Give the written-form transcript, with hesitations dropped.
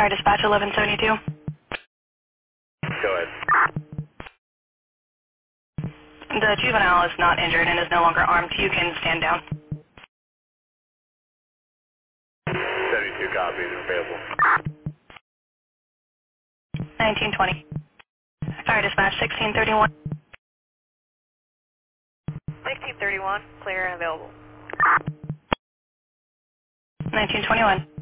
Fire dispatch 1172. Go ahead. The juvenile is not injured and is no longer armed. You can stand down. 72 copies available. 1920. Fire dispatch 1631. 1631, clear and available. 1921.